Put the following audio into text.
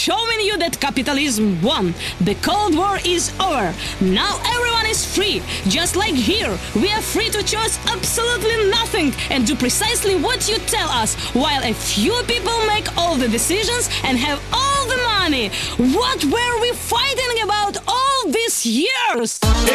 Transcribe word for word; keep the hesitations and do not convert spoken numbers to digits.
showing you that capitalism won. The Cold War is over. Now everyone is free. Just like here, we are free to choose absolutely nothing and do precisely what you tell us, while a few people make all the decisions and have all the money. What were we fighting about all these years?